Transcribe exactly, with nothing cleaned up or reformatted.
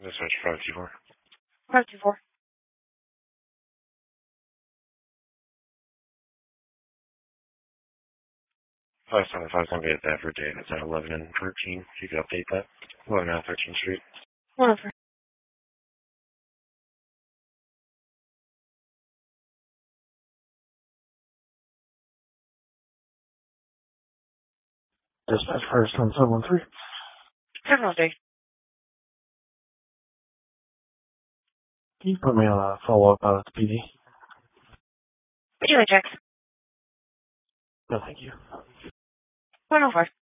Dispatch five two four. five two four. five seven five is going to be at that for a day. That's at eleven and thirteen. If you could update that. eleven and thirteenth Street. Whatever. Dispatch first on seven one three. seven one three. Can you put me on a follow-up out at the P D? What do you like, Jax? No, thank you. one oh four.